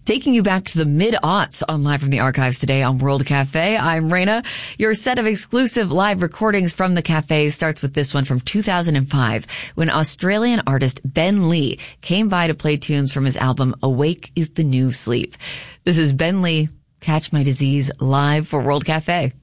Taking you back to the mid-aughts on Live from the Archives today on World Cafe. I'm Raina. Your set of exclusive live recordings from the cafe starts with this one from 2005 when Australian artist Ben Lee came by to play tunes from his album Awake is the New Sleep. This is Ben Lee, Catch My Disease, live for World Cafe.